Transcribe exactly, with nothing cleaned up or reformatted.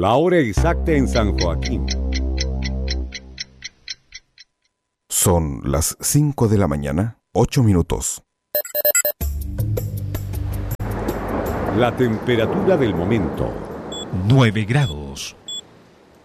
La hora exacta en San Joaquín. Son las cinco de la mañana, ocho minutos. La temperatura del momento. nueve grados.